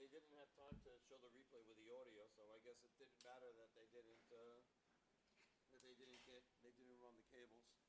they didn't have time to show the replay with the audio, so I guess it didn't matter that they didn't run the cables.